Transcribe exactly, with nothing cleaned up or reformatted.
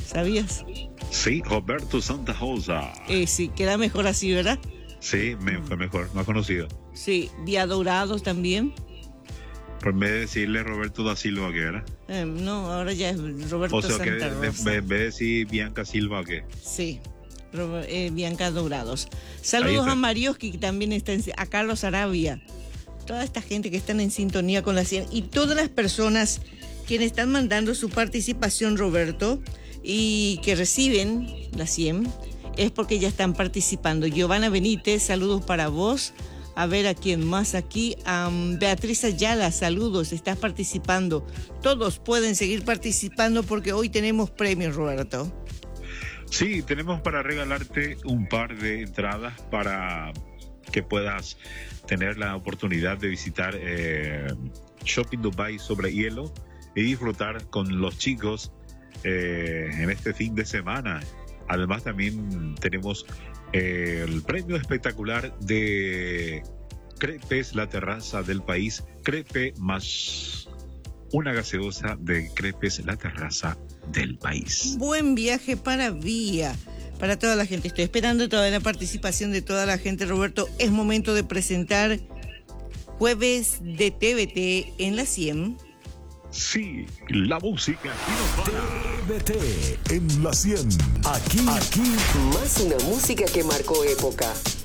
¿Sabías? Sí, Roberto Santa Rosa. Eh, sí, queda mejor así, ¿verdad? Sí, me, fue mejor, más conocido. Sí, Vía Dourados también. Por en vez de decirle Roberto da Silva, ¿qué era? Eh, no, ahora ya es Roberto O sea, que Santa de- Rosa. de- en vez de decir Bianca Silva, ¿qué? Sí, Rob- eh, Bianca Dourados. Ahí Saludos está. a Marioski, que también está en, a Carlos Arabia. Toda esta gente que están en sintonía con la cien y todas las personas quienes están mandando su participación, Roberto, y que reciben la cien, es porque ya están participando. Giovanna Benítez, saludos para vos. A ver a quién más aquí. Um, Beatriz Ayala, saludos, estás participando. Todos pueden seguir participando porque hoy tenemos premios, Roberto. Sí, tenemos para regalarte un par de entradas para que puedas tener la oportunidad de visitar eh, Shopping Dubai sobre hielo y disfrutar con los chicos eh, en este fin de semana. Además también tenemos eh, el premio espectacular de Crepes, la terraza del país. Crepe más una gaseosa de Crepes, la terraza del país. Buen viaje para Vía, para toda la gente. Estoy esperando toda la participación de toda la gente, Roberto. Es momento de presentar Jueves de T V T en la cien. Sí, la música aquí nos para. T V T en la cien. Aquí, aquí Más una música que marcó época.